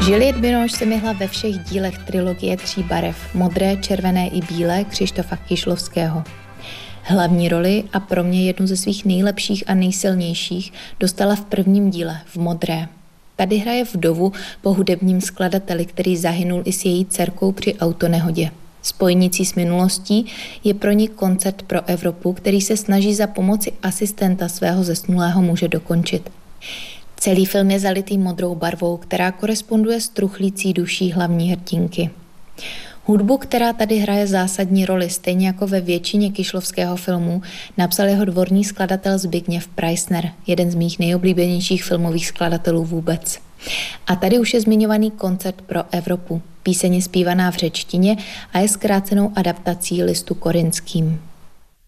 Juliette Binoche se myhla ve všech dílech trilogie 3 barev, modré, červené i bílé Křištofa Kyšlovského. Hlavní roli a pro mě jednu ze svých nejlepších a nejsilnějších dostala v prvním díle, v modré. Tady hraje vdovu po hudebním skladateli, který zahynul i s její dcerkou při autonehodě. Spojnicí s minulostí je pro ní koncert pro Evropu, který se snaží za pomoci asistenta svého zesnulého muže dokončit. Celý film je zalitý modrou barvou, která koresponduje s truchlící duší hlavní hrdinky. Hudbu, která tady hraje zásadní roli, stejně jako ve většině Kyšlovského filmů, napsal jeho dvorní skladatel Zbigněv Preissner, jeden z mých nejoblíbenějších filmových skladatelů vůbec. A tady už je zmiňovaný koncert pro Evropu. Píseň je zpívaná v řečtině a je zkrácenou adaptací listu korinským.